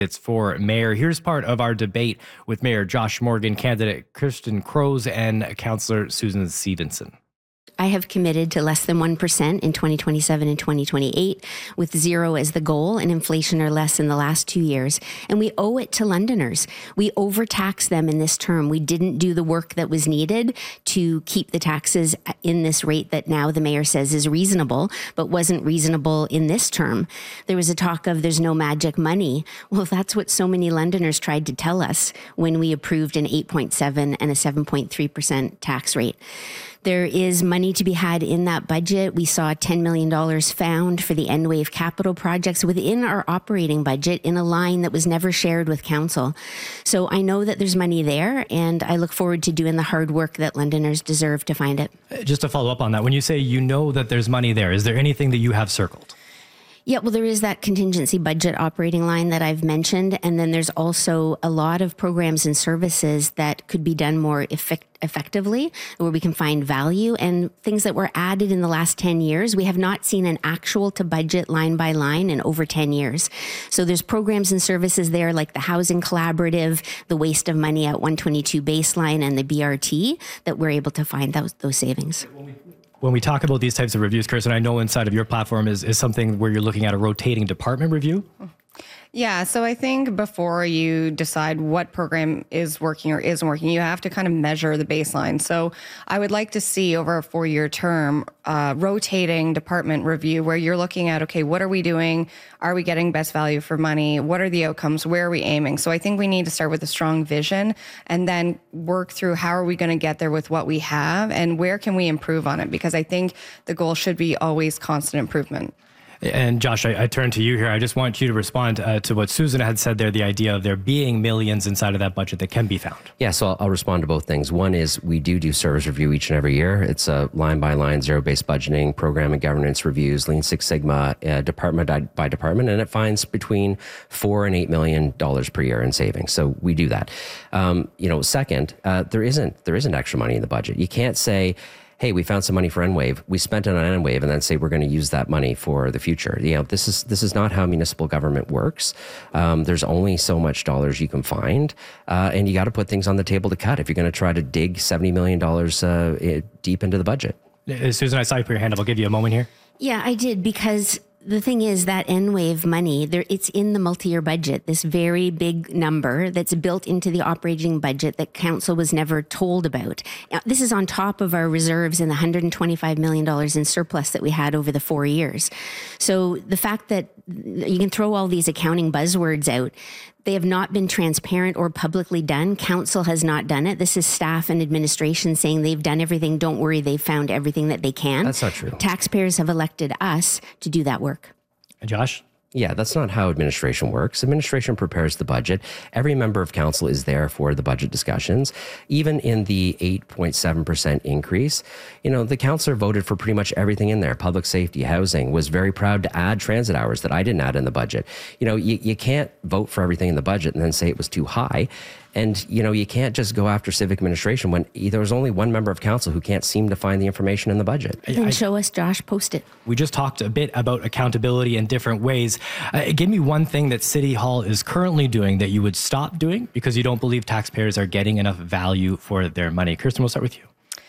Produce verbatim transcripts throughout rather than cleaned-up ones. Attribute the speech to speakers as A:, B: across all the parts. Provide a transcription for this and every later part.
A: It's for mayor. Here's part of our debate with Mayor Josh Morgan, candidate Kirsten Crows, and Councillor Susan Stevenson.
B: I have committed to less than one percent in twenty twenty-seven and twenty twenty-eight, with zero as the goal and inflation or less in the last two years. And we owe it to Londoners. We overtaxed them in this term. We didn't do the work that was needed to keep the taxes in this rate that now the mayor says is reasonable, but wasn't reasonable in this term. There was a talk of there's no magic money. Well, that's what so many Londoners tried to tell us when we approved an eight point seven and a seven point three percent tax rate. There is money to be had in that budget. We saw ten million dollars found for the Enwave capital projects within our operating budget in a line that was never shared with council. So I know that there's money there, and I look forward to doing the hard work that Londoners deserve to find it.
A: Just to follow up on that, when you say you know that there's money there, is there anything that you have circled?
B: Yeah, well, there is that contingency budget operating line that I've mentioned. And then there's also a lot of programs and services that could be done more effect- effectively, where we can find value, and things that were added in the last ten years. We have not seen an actual to budget line by line in over ten years. So there's programs and services there like the Housing Collaborative, the Waste of Money at one twenty-two Baseline, and the B R T that we're able to find those, those savings.
A: When we talk about these types of reviews, Kirsten, I know inside of your platform is, is something where you're looking at a rotating department review.
C: Yeah, so I think before you decide what program is working or isn't working, you have to kind of measure the baseline. So I would like to see over a four-year term, uh, rotating department review where you're looking at, okay, what are we doing? Are we getting best value for money? What are the outcomes? Where are we aiming? So I think we need to start with a strong vision and then work through how are we going to get there with what we have and where can we improve on it? Because I think the goal should be always constant improvement.
A: And Josh, I, I turn to you here. I just want you to respond uh, to what Susan had said there, the idea of there being millions inside of that budget that can be found.
D: Yeah, so I'll, I'll respond to both things. One is we do do service review each and every year. It's a line by line, zero-based budgeting, program and governance reviews, Lean Six Sigma, uh, department by department, and it finds between four and eight million dollars per year in savings. So we do that. Um, you know, second, uh, there isn't there isn't extra money in the budget. You can't say, hey, we found some money for Enwave. We spent it on Enwave, and then say we're going to use that money for the future. You know, this is this is not how municipal government works. Um, there's only so much dollars you can find, uh, and you got to put things on the table to cut if you're going to try to dig seventy million dollars uh, deep into the budget.
A: Uh, Susan, I saw you put your hand up. I'll give you a moment here.
B: Yeah, I did, because the thing is that Enwave money, there, it's in the multi-year budget, this very big number that's built into the operating budget that council was never told about. Now, this is on top of our reserves and the one hundred twenty-five million dollars in surplus that we had over the four years. So the fact that you can throw all these accounting buzzwords out, they have not been transparent or publicly done. Council has not done it. This is staff and administration saying they've done everything. Don't worry, they've found everything that they can.
D: That's not true.
B: Taxpayers have elected us to do that work.
A: Josh?
D: Yeah, that's not how administration works. Administration prepares the budget. Every member of council is there for the budget discussions. Even in the eight point seven percent increase, you know, the councillor voted for pretty much everything in there. Public safety, housing, was very proud to add transit hours that I didn't add in the budget. You know, you, you can't vote for everything in the budget and then say it was too high. And, you know, you can't just go after civic administration when there's only one member of council who can't seem to find the information in the budget.
B: Then show us, Josh, post it.
A: We just talked a bit about accountability in different ways. Uh, give me one thing that City Hall is currently doing that you would stop doing because you don't believe taxpayers are getting enough value for their money. Kirsten, we'll start with you.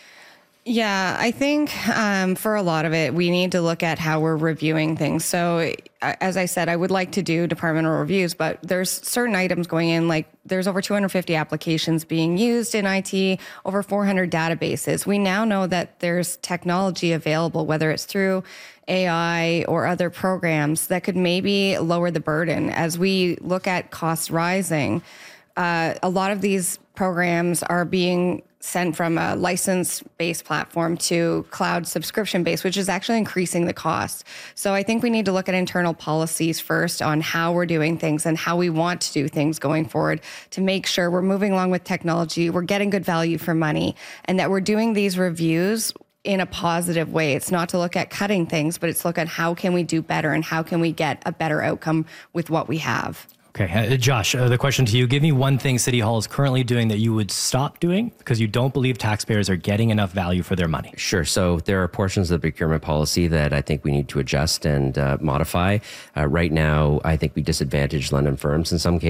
C: Yeah, I think um, for a lot of it, we need to look at how we're reviewing things. So as I said, I would like to do departmental reviews, but there's certain items going in, like there's over two hundred fifty applications being used in I T, over four hundred databases. We now know that there's technology available, whether it's through A I or other programs that could maybe lower the burden. As we look at costs rising, uh, a lot of these programs are being sent from a license-based platform to cloud subscription-based, which is actually increasing the cost. So I think we need to look at internal policies first on how we're doing things and how we want to do things going forward to make sure we're moving along with technology, we're getting good value for money, and that we're doing these reviews in a positive way. It's not to look at cutting things, but it's look at how can we do better and how can we get a better outcome with what we have.
A: Okay, uh, Josh, uh, the question to you, give me one thing City Hall is currently doing that you would stop doing because you don't believe taxpayers are getting enough value for their money.
D: Sure. So there are portions of the procurement policy that I think we need to adjust and uh, modify. Uh, right now, I think we disadvantage London firms in some cases.